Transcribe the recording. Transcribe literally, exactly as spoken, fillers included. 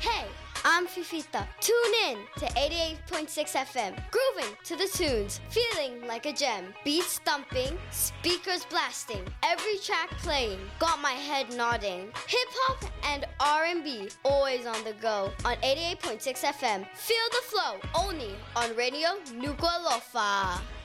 Hey, I'm Fifita. Tune in to eighty-eight point six F M, grooving to the tunes, feeling like a gem. Beats thumping, speakers blasting, every track playing, got my head nodding. Hip hop and R and B, always on the go on eighty-eight point six F M. Feel the flow, only on Radio Nuku'alofa.